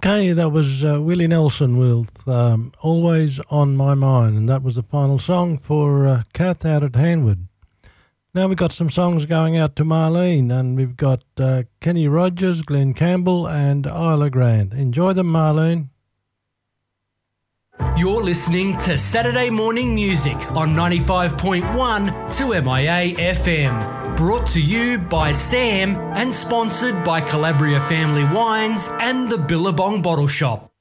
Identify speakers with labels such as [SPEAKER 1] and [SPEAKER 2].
[SPEAKER 1] Okay, that was Willie Nelson with Always on My Mind, and that was the final song for Kath out at Hanwood. Now we've got some songs going out to Marlene, and we've got Kenny Rogers, Glenn Campbell, and Isla Grant. Enjoy them, Marlene.
[SPEAKER 2] You're listening to Saturday Morning Music on 95.1 2MIA FM. Brought to you by Sam and sponsored by Calabria Family Wines and the Billabong Bottle Shop.